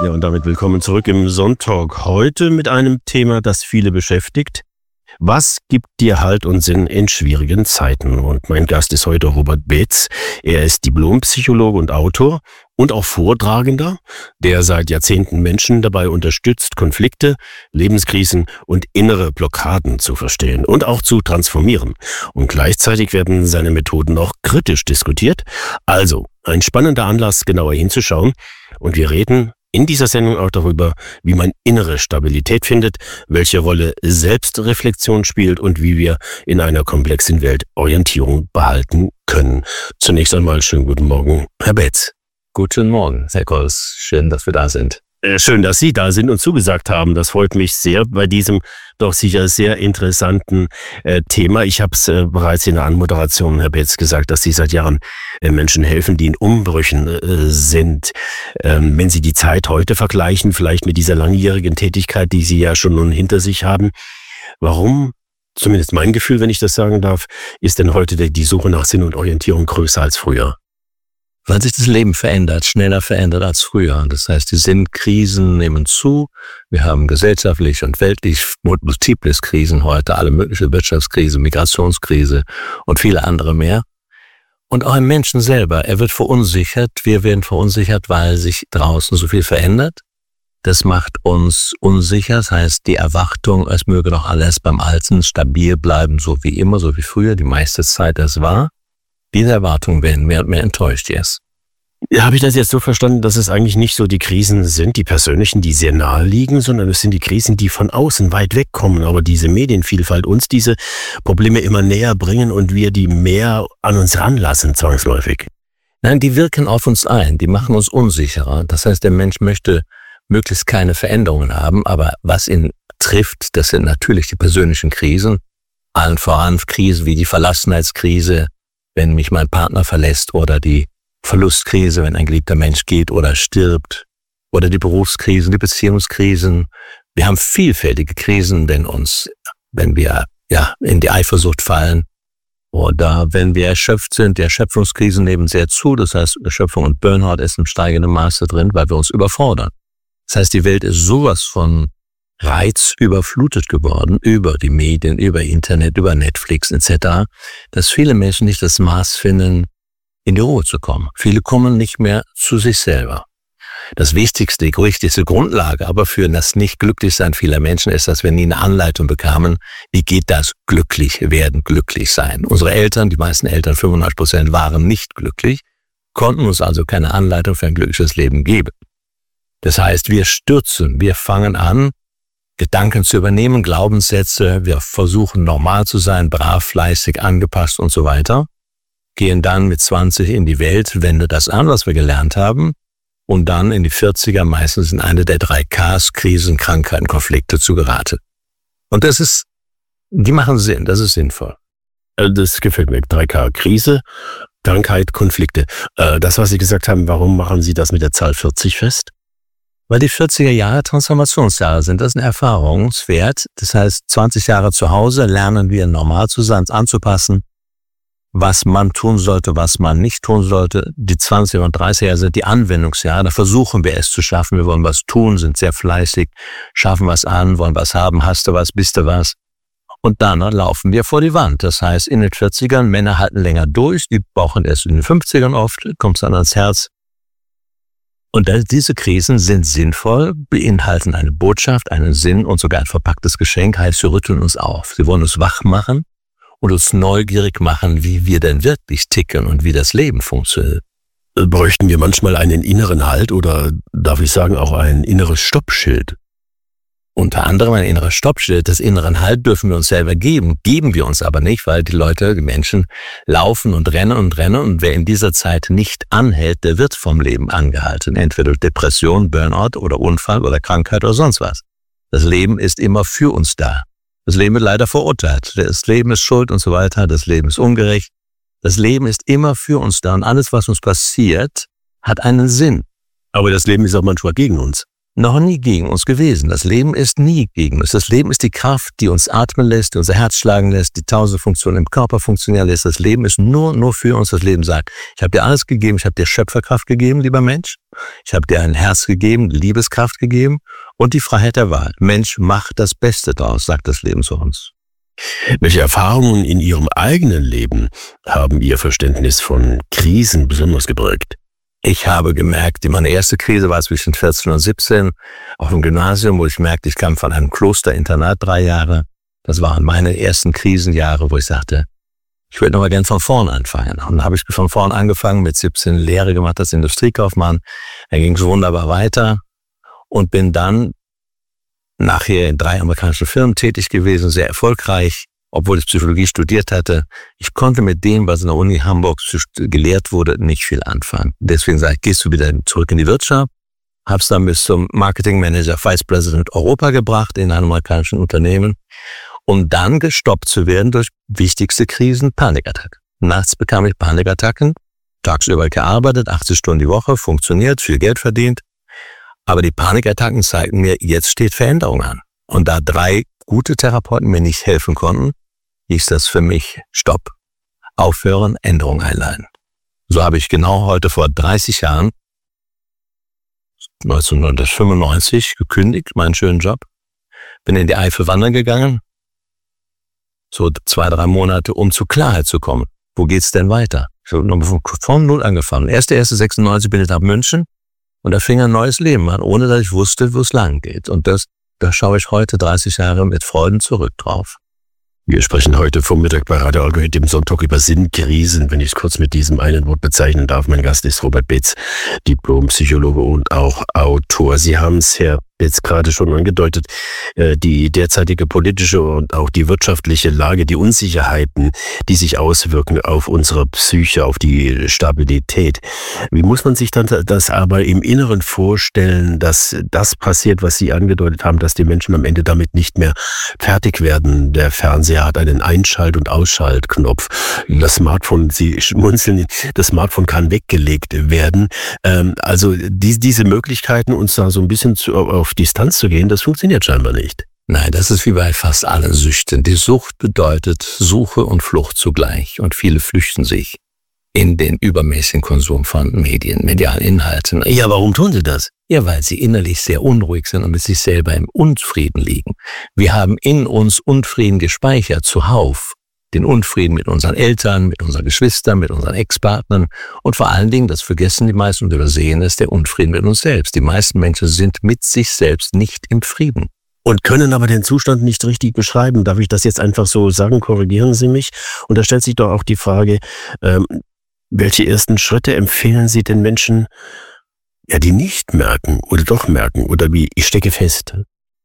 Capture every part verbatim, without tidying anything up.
Ja, und damit willkommen zurück im Sonntag. Heute mit einem Thema, das viele beschäftigt. Was gibt dir Halt und Sinn in schwierigen Zeiten? Und mein Gast ist heute Robert Beetz. Er ist Diplompsychologe und Autor und auch Vortragender, der seit Jahrzehnten Menschen dabei unterstützt, Konflikte, Lebenskrisen und innere Blockaden zu verstehen und auch zu transformieren. Und gleichzeitig werden seine Methoden auch kritisch diskutiert. Also ein spannender Anlass, genauer hinzuschauen. Und wir reden in dieser Sendung auch darüber, wie man innere Stabilität findet, welche Rolle Selbstreflexion spielt und wie wir in einer komplexen Welt Orientierung behalten können. Zunächst einmal schönen guten Morgen, Herr Beetz. Guten Morgen, Herr Kors. Schön, dass wir da sind. Schön, dass Sie da sind und zugesagt haben. Das freut mich sehr bei diesem doch sicher sehr interessanten äh, Thema. Ich habe es äh, bereits in der Anmoderation, Herr Beetz, gesagt, dass Sie seit Jahren äh, Menschen helfen, die in Umbrüchen äh, sind. Ähm, wenn Sie die Zeit heute vergleichen, vielleicht mit dieser langjährigen Tätigkeit, die Sie ja schon nun hinter sich haben, warum, zumindest mein Gefühl, wenn ich das sagen darf, ist denn heute die, die Suche nach Sinn und Orientierung größer als früher? Weil sich das Leben verändert, schneller verändert als früher. Das heißt, die Sinnkrisen nehmen zu. Wir haben gesellschaftlich und weltlich multiples Krisen heute, alle mögliche Wirtschaftskrise, Migrationskrise und viele andere mehr. Und auch im Menschen selber, er wird verunsichert. Wir werden verunsichert, weil sich draußen so viel verändert. Das macht uns unsicher. Das heißt, die Erwartung, es möge doch alles beim Alten stabil bleiben, so wie immer, so wie früher, die meiste Zeit das war. Diese Erwartungen werden mehr und mehr enttäuscht jetzt. Ja, habe ich das jetzt so verstanden, dass es eigentlich nicht so die Krisen sind, die persönlichen, die sehr nahe liegen, sondern es sind die Krisen, die von außen weit wegkommen, aber diese Medienvielfalt uns diese Probleme immer näher bringen und wir die mehr an uns ranlassen, zwangsläufig? Nein, die wirken auf uns ein, die machen uns unsicherer. Das heißt, der Mensch möchte möglichst keine Veränderungen haben, aber was ihn trifft, das sind natürlich die persönlichen Krisen, allen voran Krisen wie die Verlassenheitskrise, wenn mich mein Partner verlässt, oder die Verlustkrise, wenn ein geliebter Mensch geht oder stirbt, oder die Berufskrisen, die Beziehungskrisen. Wir haben vielfältige Krisen, wenn uns, wenn wir ja in die Eifersucht fallen oder wenn wir erschöpft sind. Die Erschöpfungskrisen nehmen sehr zu, das heißt, Erschöpfung und Burnout ist im steigenden Maße drin, weil wir uns überfordern. Das heißt, die Welt ist sowas von Reiz überflutet geworden, über die Medien, über Internet, über Netflix et cetera, dass viele Menschen nicht das Maß finden, in die Ruhe zu kommen. Viele kommen nicht mehr zu sich selber. Das wichtigste, die wichtigste Grundlage aber für das Nicht-Glücklichsein vieler Menschen ist, dass wir nie eine Anleitung bekamen, wie geht das glücklich werden, glücklich sein. Unsere Eltern, die meisten Eltern, fünfundneunzig Prozent, waren nicht glücklich, konnten uns also keine Anleitung für ein glückliches Leben geben. Das heißt, wir stürzen, wir fangen an, Gedanken zu übernehmen, Glaubenssätze, wir versuchen normal zu sein, brav, fleißig, angepasst und so weiter, gehen dann mit zwanzig in die Welt, wenden das an, was wir gelernt haben, und dann in die vierziger meistens in eine der drei Ks, Krisen, Krankheiten, Konflikte zu geraten. Und das ist, die machen Sinn, das ist sinnvoll. Das gefällt mir. drei K, Krise, Krankheit, Konflikte. Das, was Sie gesagt haben, warum machen Sie das mit der Zahl vierzig fest? Weil die vierziger Jahre Transformationsjahre sind. Das ist ein Erfahrungswert. Das heißt, zwanzig Jahre zu Hause lernen wir normal zu sein, anzupassen, was man tun sollte, was man nicht tun sollte. Die zwanziger und dreißiger Jahre sind die Anwendungsjahre. Da versuchen wir es zu schaffen. Wir wollen was tun, sind sehr fleißig, schaffen was an, wollen was haben, hast du was, bist du was. Und dann laufen wir vor die Wand. Das heißt, in den vierzigern, Männer halten länger durch, die brauchen erst in den fünfzigern oft, kommt es dann ans Herz. Und diese Krisen sind sinnvoll, beinhalten eine Botschaft, einen Sinn und sogar ein verpacktes Geschenk, heißt, sie rütteln uns auf. Sie wollen uns wach machen und uns neugierig machen, wie wir denn wirklich ticken und wie das Leben funktioniert. Bräuchten wir manchmal einen inneren Halt oder, darf ich sagen, auch ein inneres Stoppschild? Unter anderem ein innerer Stoppschild, das inneren Halt dürfen wir uns selber geben, geben wir uns aber nicht, weil die Leute, die Menschen laufen und rennen und rennen, und wer in dieser Zeit nicht anhält, der wird vom Leben angehalten, entweder durch Depression, Burnout oder Unfall oder Krankheit oder sonst was. Das Leben ist immer für uns da. Das Leben wird leider verurteilt. Das Leben ist schuld und so weiter, das Leben ist ungerecht. Das Leben ist immer für uns da und alles, was uns passiert, hat einen Sinn. Aber das Leben ist auch manchmal gegen uns. Noch nie gegen uns gewesen. Das Leben ist nie gegen uns. Das Leben ist die Kraft, die uns atmen lässt, die unser Herz schlagen lässt, die tausend Funktionen im Körper funktionieren lässt. Das Leben ist nur, nur für uns. Das Leben sagt, ich habe dir alles gegeben, ich habe dir Schöpferkraft gegeben, lieber Mensch. Ich habe dir ein Herz gegeben, Liebeskraft gegeben und die Freiheit der Wahl. Mensch, mach das Beste draus, sagt das Leben zu uns. Welche Erfahrungen in Ihrem eigenen Leben haben Ihr Verständnis von Krisen besonders geprägt? Ich habe gemerkt, meine erste Krise war zwischen vierzehn und siebzehn auf dem Gymnasium, wo ich merkte, ich kam von einem Klosterinternat drei Jahre. Das waren meine ersten Krisenjahre, wo ich sagte, ich würde noch mal gern von vorn anfangen. Und dann habe ich von vorn angefangen, mit siebzehn Lehre gemacht als Industriekaufmann. Da ging es wunderbar weiter und bin dann nachher in drei amerikanischen Firmen tätig gewesen, sehr erfolgreich, obwohl ich Psychologie studiert hatte. Ich konnte mit dem, was in der Uni Hamburg gelehrt wurde, nicht viel anfangen. Deswegen sage ich, gehst du wieder zurück in die Wirtschaft, hab's dann bis zum Marketing Manager, Vice President Europa gebracht in einem amerikanischen Unternehmen, um dann gestoppt zu werden durch wichtigste Krisen, Panikattacken. Nachts bekam ich Panikattacken, tagsüber gearbeitet, achtzig Stunden die Woche, funktioniert, viel Geld verdient. Aber die Panikattacken zeigten mir, jetzt steht Veränderung an. Und da drei gute Therapeuten mir nicht helfen konnten, hieß das für mich, Stopp, aufhören, Änderung einleiten. So habe ich genau heute vor dreißig Jahren, neunzehnhundertfünfundneunzig, gekündigt, meinen schönen Job, bin in die Eifel wandern gegangen, so zwei, drei Monate, um zur Klarheit zu kommen. Wo geht's denn weiter? Ich habe noch von, von Null angefangen. erster erster sechsundneunzig bin ich nach München und da fing ein neues Leben an, ohne dass ich wusste, wo es lang geht. Und das, da schaue ich heute dreißig Jahre mit Freuden zurück drauf. Wir sprechen heute Vormittag bei Radio Algorithm dem Sonntag über Sinnkrisen, wenn ich es kurz mit diesem einen Wort bezeichnen darf. Mein Gast ist Robert Beetz, Diplompsychologe und auch Autor. Sie haben es, Herr Beetz, gerade schon angedeutet, die derzeitige politische und auch die wirtschaftliche Lage, die Unsicherheiten, die sich auswirken auf unsere Psyche, auf die Stabilität. Wie muss man sich dann das aber im Inneren vorstellen, dass das passiert, was Sie angedeutet haben, dass die Menschen am Ende damit nicht mehr fertig werden? Der Fernseher hat einen Einschalt- und Ausschaltknopf. Das Smartphone, Sie schmunzeln, das Smartphone kann weggelegt werden. Also die, diese Möglichkeiten, uns da so ein bisschen zu, auf Distanz zu gehen, das funktioniert scheinbar nicht. Nein, das ist wie bei fast allen Süchten. Die Sucht bedeutet Suche und Flucht zugleich. Und viele flüchten sich in den übermäßigen Konsum von Medien, medialen Inhalten. Ja, warum tun sie das? Ja, weil sie innerlich sehr unruhig sind und mit sich selber im Unfrieden liegen. Wir haben in uns Unfrieden gespeichert, zuhauf. Den Unfrieden mit unseren Eltern, mit unseren Geschwistern, mit unseren Ex-Partnern und vor allen Dingen, das vergessen die meisten und übersehen, ist der Unfrieden mit uns selbst. Die meisten Menschen sind mit sich selbst nicht im Frieden. Und können aber den Zustand nicht richtig beschreiben. Darf ich das jetzt einfach so sagen? Korrigieren Sie mich. Und da stellt sich doch auch die Frage, ähm, welche ersten Schritte empfehlen Sie den Menschen, ja, die nicht merken oder doch merken oder wie, ich stecke fest?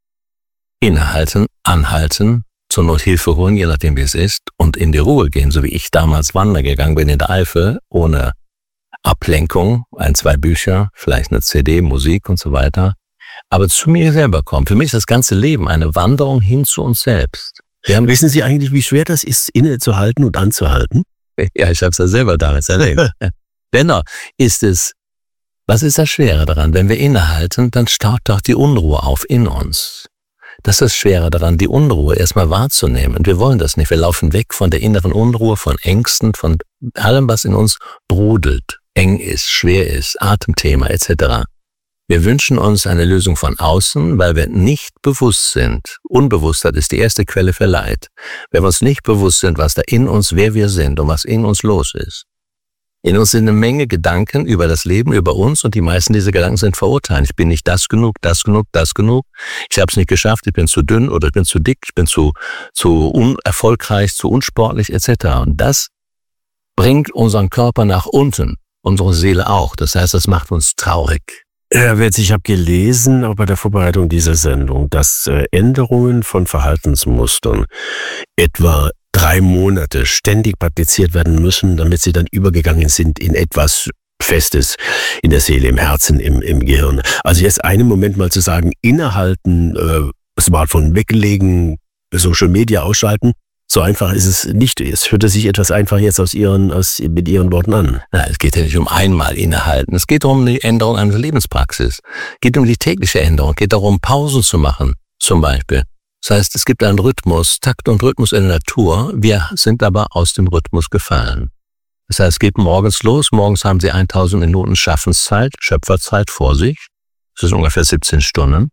Innehalten, anhalten, zur Not Hilfe holen, je nachdem wie es ist, und in die Ruhe gehen, so wie ich damals wandern gegangen bin in der Eifel, ohne Ablenkung, ein, zwei Bücher, vielleicht eine C D, Musik und so weiter, aber zu mir selber kommen. Für mich ist das ganze Leben eine Wanderung hin zu uns selbst. Wir haben, wissen Sie eigentlich, wie schwer das ist, innezuhalten und anzuhalten? Ja, ich habe es ja selber damals erlebt. Dennoch ist es, was ist das Schwere daran? Wenn wir innehalten, dann staut doch die Unruhe auf in uns. Das ist das Schwere daran, die Unruhe erstmal wahrzunehmen. Wir wollen das nicht. Wir laufen weg von der inneren Unruhe, von Ängsten, von allem, was in uns brodelt, eng ist, schwer ist, Atemthema et cetera. Wir wünschen uns eine Lösung von außen, weil wir nicht bewusst sind. Unbewusstheit ist die erste Quelle für Leid. Wenn wir uns nicht bewusst sind, was da in uns, wer wir sind und was in uns los ist. In uns sind eine Menge Gedanken über das Leben, über uns, und die meisten dieser Gedanken sind verurteilen. Ich bin nicht das genug, das genug, das genug. Ich habe es nicht geschafft, ich bin zu dünn oder ich bin zu dick, ich bin zu, zu unerfolgreich, zu unsportlich et cetera. Und das bringt unseren Körper nach unten, unsere Seele auch. Das heißt, das macht uns traurig. Herr Beetz, ich habe gelesen, auch bei der Vorbereitung dieser Sendung, dass äh, Änderungen von Verhaltensmustern etwa drei Monate ständig praktiziert werden müssen, damit sie dann übergegangen sind in etwas Festes in der Seele, im Herzen, im, im Gehirn. Also jetzt einen Moment mal zu sagen, innehalten, äh, Smartphone weglegen, Social Media ausschalten, so einfach ist es nicht. Es hörte sich etwas einfach jetzt aus Ihren, aus, mit Ihren Worten an. Na, es geht ja nicht um einmal innehalten. Es geht um die Änderung einer Lebenspraxis. Es geht um die tägliche Änderung. Es geht darum, Pausen zu machen, zum Beispiel. Das heißt, es gibt einen Rhythmus, Takt und Rhythmus in der Natur. Wir sind aber aus dem Rhythmus gefallen. Das heißt, es geht morgens los. Morgens haben Sie tausend Minuten Schaffenszeit, Schöpferzeit vor sich. Das sind ungefähr siebzehn Stunden.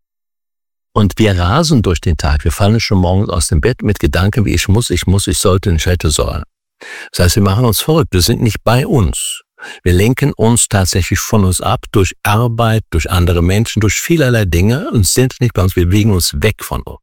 Und wir rasen durch den Tag. Wir fallen schon morgens aus dem Bett mit Gedanken wie ich muss, ich muss, ich sollte, ich hätte sollen. Das heißt, wir machen uns verrückt. Wir sind nicht bei uns. Wir lenken uns tatsächlich von uns ab durch Arbeit, durch andere Menschen, durch vielerlei Dinge und sind nicht bei uns. Wir bewegen uns weg von uns.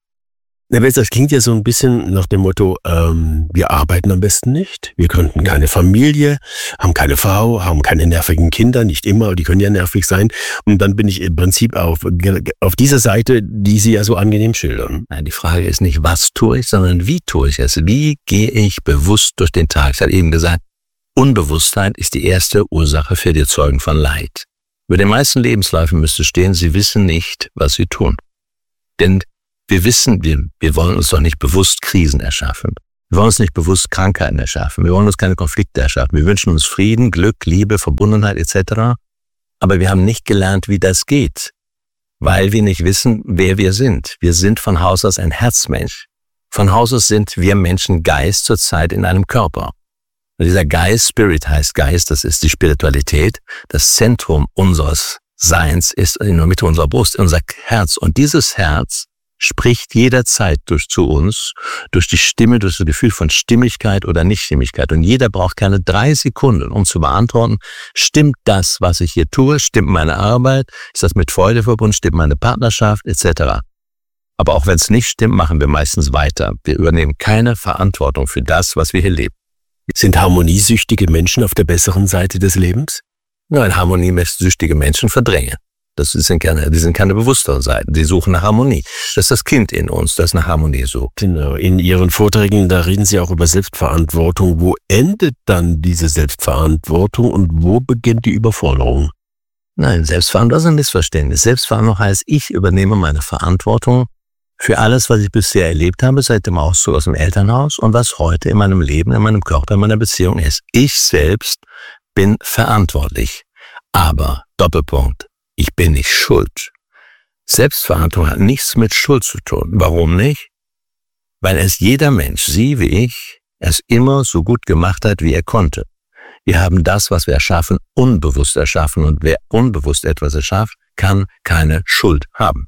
Das klingt ja so ein bisschen nach dem Motto, ähm, wir arbeiten am besten nicht, wir gründen keine Familie, haben keine Frau, haben keine nervigen Kinder, nicht immer, die können ja nervig sein. Und dann bin ich im Prinzip auf, auf dieser Seite, die Sie ja so angenehm schildern. Nein, die Frage ist nicht, was tue ich, sondern wie tue ich es? Wie gehe ich bewusst durch den Tag? Ich hatte eben gesagt, Unbewusstheit ist die erste Ursache für die Erzeugung von Leid. Über den meisten Lebensläufen müsste stehen, Sie wissen nicht, was Sie tun. Denn wir wissen, wir, wir wollen uns doch nicht bewusst Krisen erschaffen. Wir wollen uns nicht bewusst Krankheiten erschaffen. Wir wollen uns keine Konflikte erschaffen. Wir wünschen uns Frieden, Glück, Liebe, Verbundenheit et cetera. Aber wir haben nicht gelernt, wie das geht, weil wir nicht wissen, wer wir sind. Wir sind von Haus aus ein Herzmensch. Von Haus aus sind wir Menschen Geist zurzeit in einem Körper. Und dieser Geist, Spirit heißt Geist, das ist die Spiritualität. Das Zentrum unseres Seins ist in der Mitte unserer Brust, unser Herz. Und dieses Herz spricht jederzeit durch zu uns, durch die Stimme, durch das Gefühl von Stimmigkeit oder Nichtstimmigkeit. Und jeder braucht keine drei Sekunden, um zu beantworten, stimmt das, was ich hier tue, stimmt meine Arbeit, ist das mit Freude verbunden, stimmt meine Partnerschaft et cetera. Aber auch wenn es nicht stimmt, machen wir meistens weiter. Wir übernehmen keine Verantwortung für das, was wir hier leben. Sind harmoniesüchtige Menschen auf der besseren Seite des Lebens? Nein, harmoniesüchtige Menschen verdrängen. Das sind keine, die sind keine bewussteren Seiten. Die suchen nach Harmonie. Das ist das Kind in uns, das nach Harmonie sucht. Genau. In Ihren Vorträgen, da reden Sie auch über Selbstverantwortung. Wo endet dann diese Selbstverantwortung und wo beginnt die Überforderung? Nein, Selbstverantwortung ist ein Missverständnis. Selbstverantwortung heißt, ich übernehme meine Verantwortung für alles, was ich bisher erlebt habe, seit dem Auszug aus dem Elternhaus und was heute in meinem Leben, in meinem Körper, in meiner Beziehung ist. Ich selbst bin verantwortlich. Aber, Doppelpunkt, ich bin nicht schuld. Selbstverantwortung hat nichts mit Schuld zu tun. Warum nicht? Weil es jeder Mensch, Sie wie ich, es immer so gut gemacht hat, wie er konnte. Wir haben das, was wir erschaffen, unbewusst erschaffen. Und wer unbewusst etwas erschafft, kann keine Schuld haben.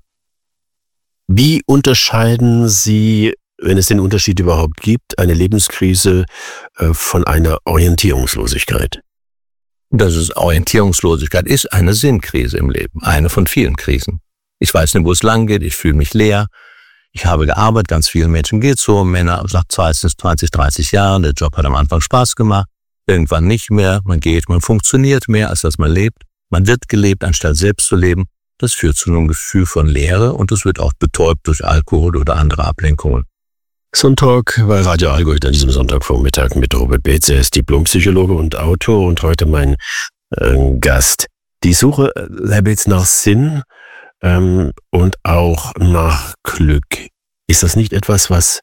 Wie unterscheiden Sie, wenn es den Unterschied überhaupt gibt, eine Lebenskrise äh, von einer Orientierungslosigkeit? Das ist Orientierungslosigkeit ist eine Sinnkrise im Leben, eine von vielen Krisen. Ich weiß nicht, wo es lang geht, ich fühle mich leer. Ich habe gearbeitet, ganz vielen Menschen geht so, Männer nach zwanzig, dreißig Jahren, der Job hat am Anfang Spaß gemacht, irgendwann nicht mehr, man geht, man funktioniert mehr, als dass man lebt. Man wird gelebt, anstatt selbst zu leben. Das führt zu einem Gefühl von Leere und es wird auch betäubt durch Alkohol oder andere Ablenkungen. Sonntag bei Radio Allgäu an diesem Sonntagvormittag mit Robert Beetz. Er ist Diplompsychologe und Autor und heute mein äh, Gast. Die Suche, Herr Beetz, nach Sinn ähm, und auch nach Glück. Ist das nicht etwas, was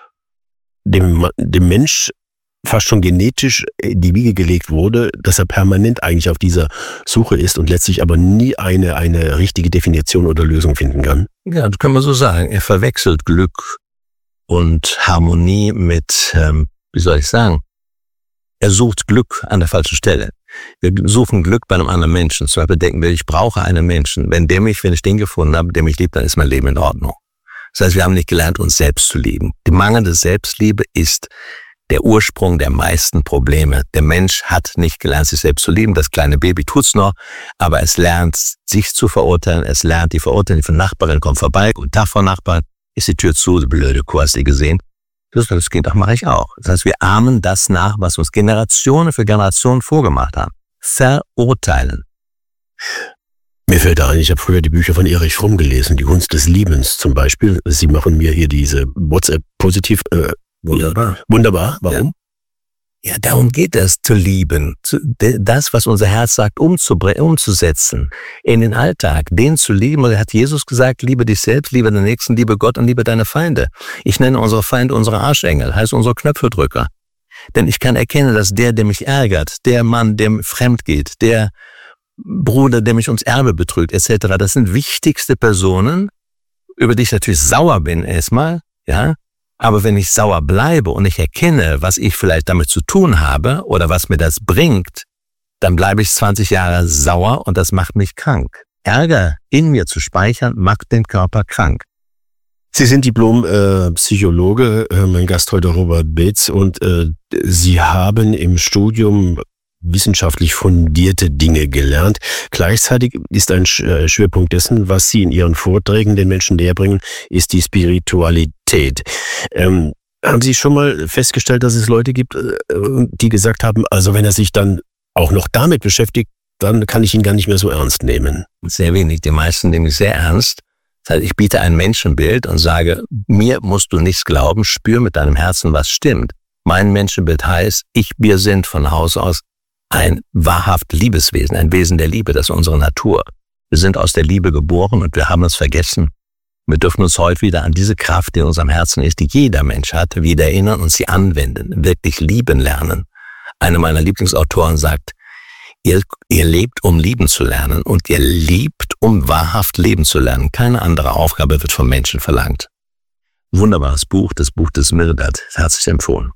dem, dem Mensch fast schon genetisch in die Wiege gelegt wurde, dass er permanent eigentlich auf dieser Suche ist und letztlich aber nie eine, eine richtige Definition oder Lösung finden kann? Ja, das kann man so sagen. Er verwechselt Glück und Harmonie mit, ähm, wie soll ich sagen, er sucht Glück an der falschen Stelle. Wir suchen Glück bei einem anderen Menschen. Zum Beispiel denken wir, ich brauche einen Menschen. Wenn der mich, wenn ich den gefunden habe, der mich liebt, dann ist mein Leben in Ordnung. Das heißt, wir haben nicht gelernt, uns selbst zu lieben. Die mangelnde Selbstliebe ist der Ursprung der meisten Probleme. Der Mensch hat nicht gelernt, sich selbst zu lieben. Das kleine Baby tut's noch, aber es lernt, sich zu verurteilen. Es lernt, die Verurteilung von Nachbarin kommt vorbei. Guten Tag, Frau Nachbarin. Ist die Tür zu, die blöde Kuh, hast du gesehen? Das, das Kind, das mache ich auch. Das heißt, wir ahmen das nach, was uns Generationen für Generationen vorgemacht haben. Verurteilen. Mir fällt ein, ich habe früher die Bücher von Erich Fromm gelesen, die Kunst des Liebens zum Beispiel. Sie machen mir hier diese WhatsApp positiv. Äh, wunderbar. Wunderbar. Warum? Ja, darum geht es, zu lieben. Das, was unser Herz sagt, umzusetzen. In den Alltag, den zu lieben. Und hat Jesus gesagt, liebe dich selbst, liebe den Nächsten, liebe Gott und liebe deine Feinde. Ich nenne unsere Feinde unsere Arschengel, heißt unsere Knöpfeldrücker. Denn ich kann erkennen, dass der, der mich ärgert, der Mann, der fremd geht, der Bruder, der mich ums Erbe betrügt, et cetera, das sind wichtigste Personen, über die ich natürlich sauer bin erstmal, ja, Aber wenn ich sauer bleibe und ich erkenne, was ich vielleicht damit zu tun habe oder was mir das bringt, dann bleibe ich zwanzig Jahre sauer und das macht mich krank. Ärger in mir zu speichern, macht den Körper krank. Sie sind Diplom-Psychologe, äh, mein Gast heute Robert Beetz, und äh, Sie haben im Studium wissenschaftlich fundierte Dinge gelernt. Gleichzeitig ist ein Schwerpunkt dessen, was Sie in Ihren Vorträgen den Menschen näherbringen, ist die Spiritualität. Ähm, haben Sie schon mal festgestellt, dass es Leute gibt, äh, die gesagt haben, also wenn er sich dann auch noch damit beschäftigt, dann kann ich ihn gar nicht mehr so ernst nehmen? Sehr wenig. Die meisten nehmen mich sehr ernst. Das heißt, ich biete ein Menschenbild und sage, mir musst du nichts glauben, spür mit deinem Herzen, was stimmt. Mein Menschenbild heißt, ich, wir sind von Haus aus ein wahrhaft Liebeswesen, ein Wesen der Liebe, das ist unsere Natur. Wir sind aus der Liebe geboren und wir haben es vergessen. Wir dürfen uns heute wieder an diese Kraft, die in unserem Herzen ist, die jeder Mensch hat, wieder erinnern und sie anwenden, wirklich lieben lernen. Einer meiner Lieblingsautoren sagt, ihr, ihr lebt, um lieben zu lernen und ihr liebt, um wahrhaft leben zu lernen. Keine andere Aufgabe wird vom Menschen verlangt. Wunderbares Buch, das Buch des Mirdad, herzlich empfohlen.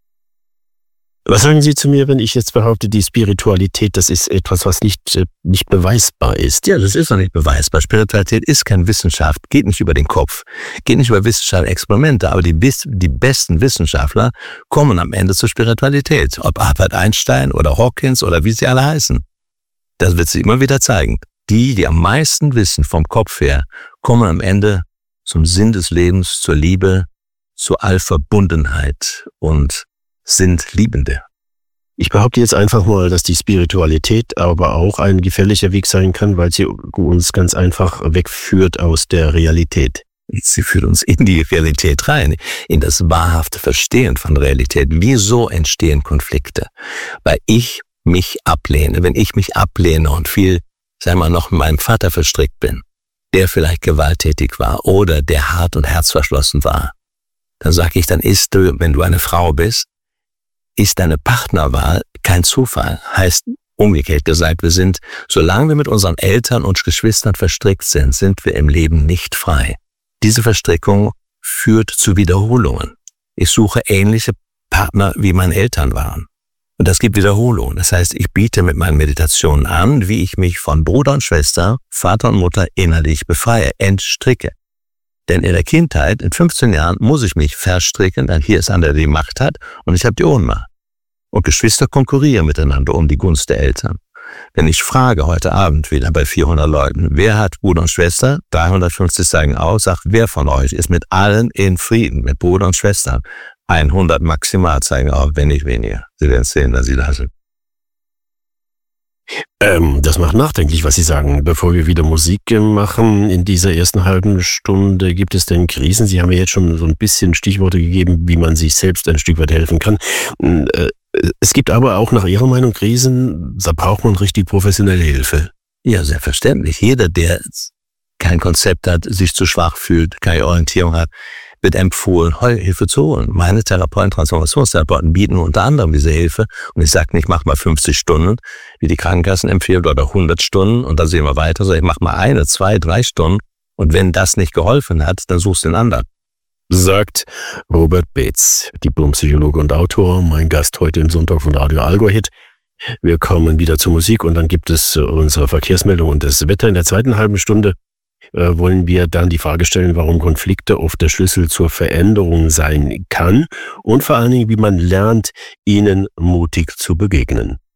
Was sagen Sie zu mir, wenn ich jetzt behaupte, die Spiritualität, das ist etwas, was nicht, nicht beweisbar ist? Ja, das ist noch nicht beweisbar. Spiritualität ist keine Wissenschaft, geht nicht über den Kopf, geht nicht über wissenschaftliche Experimente, aber die, die besten Wissenschaftler kommen am Ende zur Spiritualität. Ob Albert Einstein oder Hawkins oder wie sie alle heißen. Das wird sich immer wieder zeigen. Die, die am meisten wissen vom Kopf her, kommen am Ende zum Sinn des Lebens, zur Liebe, zur Allverbundenheit und sind Liebende. Ich behaupte jetzt einfach mal, dass die Spiritualität aber auch ein gefährlicher Weg sein kann, weil sie uns ganz einfach wegführt aus der Realität. Sie führt uns in die Realität rein, in das wahrhafte Verstehen von Realität. Wieso entstehen Konflikte? Weil ich mich ablehne. Wenn ich mich ablehne und viel, sagen wir mal, noch mit meinem Vater verstrickt bin, der vielleicht gewalttätig war oder der hart und herzverschlossen war, dann sage ich, dann ist du, wenn du eine Frau bist, ist deine Partnerwahl kein Zufall. Heißt, umgekehrt gesagt, wir sind, solange wir mit unseren Eltern und Geschwistern verstrickt sind, sind wir im Leben nicht frei. Diese Verstrickung führt zu Wiederholungen. Ich suche ähnliche Partner, wie meine Eltern waren. Und das gibt Wiederholungen. Das heißt, ich biete mit meinen Meditationen an, wie ich mich von Bruder und Schwester, Vater und Mutter innerlich befreie, entstricke. Denn in der Kindheit, in fünfzehn Jahren, muss ich mich verstricken, denn hier ist einer, der die Macht hat und ich habe die Ohnmacht. Und Geschwister konkurrieren miteinander um die Gunst der Eltern. Wenn ich frage heute Abend wieder bei vierhundert Leuten, wer hat Bruder und Schwester? dreihundertfünfzig sagen aus, sagt, wer von euch ist mit allen in Frieden, mit Bruder und Schwestern? hundert maximal zeigen auf, wenn nicht weniger. Sie werden sehen, dass sie da sind. Ähm, das macht nachdenklich, was Sie sagen. Bevor wir wieder Musik machen, in dieser ersten halben Stunde, gibt es denn Krisen? Sie haben mir jetzt schon so ein bisschen Stichworte gegeben, wie man sich selbst ein Stück weit helfen kann. Äh, es gibt aber auch nach Ihrer Meinung Krisen, da braucht man richtig professionelle Hilfe. Ja, selbstverständlich. Jeder, der kein Konzept hat, sich zu schwach fühlt, keine Orientierung hat, wird empfohlen, Hilfe zu holen. Meine Therapeuten, Transformationstherapeuten bieten unter anderem diese Hilfe. Und ich sage nicht, mach mal fünfzig Stunden, wie die Krankenkassen empfehlen, oder hundert Stunden und dann sehen wir weiter. Sondern ich mach mal eine, zwei, drei Stunden. Und wenn das nicht geholfen hat, dann suchst du den anderen. Sagt Robert Beetz, Diplompsychologe und Autor, mein Gast heute im Sonntag von Radio Algo-Hit. Wir kommen wieder zur Musik und dann gibt es unsere Verkehrsmeldung und das Wetter. In der zweiten halben Stunde äh, wollen wir dann die Frage stellen, warum Konflikte oft der Schlüssel zur Veränderung sein kann und vor allen Dingen, wie man lernt, ihnen mutig zu begegnen.